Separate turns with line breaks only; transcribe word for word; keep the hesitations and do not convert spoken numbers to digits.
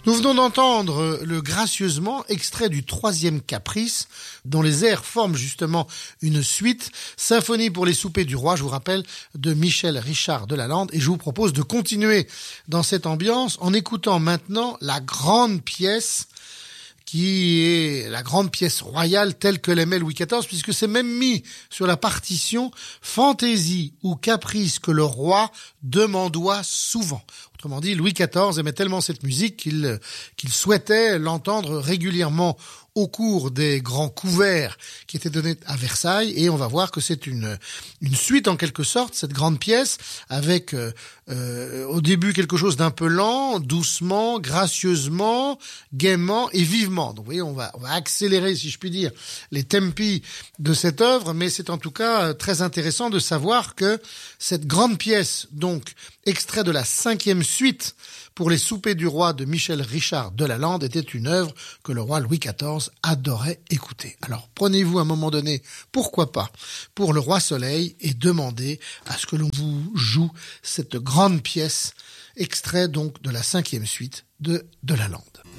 Nous venons d'entendre le Gracieusement, extrait du troisième caprice, dont les airs forment justement une suite. Symphonie pour les soupers du roi, je vous rappelle, de Michel Richard de Lalande. Et je vous propose de continuer dans cette ambiance en écoutant maintenant la grande pièce qui est la grande pièce royale telle que l'aimait Louis quatorze, puisque c'est même mis sur la partition fantaisie ou caprice que le roi demandoit souvent. Autrement dit, Louis quatorze aimait tellement cette musique qu'il qu'il souhaitait l'entendre régulièrement au cours des grands couverts qui étaient donnés à Versailles, et on va voir que c'est une une suite en quelque sorte, cette grande pièce, avec euh, euh, au début quelque chose d'un peu lent, doucement, gracieusement, gaiement et vivement. Donc vous voyez, on va on va accélérer, si je puis dire, les tempi de cette œuvre, mais c'est en tout cas très intéressant de savoir que cette grande pièce, donc extrait de la cinquième suite pour les soupers du roi de Michel Richard de Lalande, était une œuvre que le roi Louis quatorze adorait écouter. Alors prenez-vous à un moment donné, pourquoi pas, pour le roi Soleil et demandez à ce que l'on vous joue cette grande pièce, extrait donc de la cinquième suite de de Lalande.